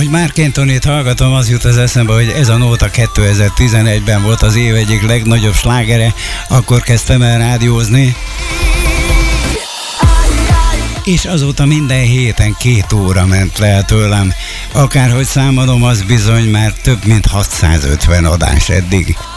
ahogy Marc Anthony-t hallgatom, az jut az eszembe, hogy ez a nóta 2011-ben volt az év egyik legnagyobb slágere, akkor kezdtem el rádiózni. És azóta minden héten 2 óra ment le tőlem. Akárhogy számolom, az bizony már több mint 650 adás eddig.